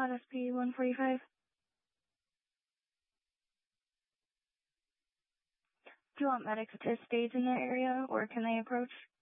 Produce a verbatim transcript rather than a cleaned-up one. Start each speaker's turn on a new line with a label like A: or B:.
A: on S P one forty-five. Do you want medics to stage in the area, or can they approach?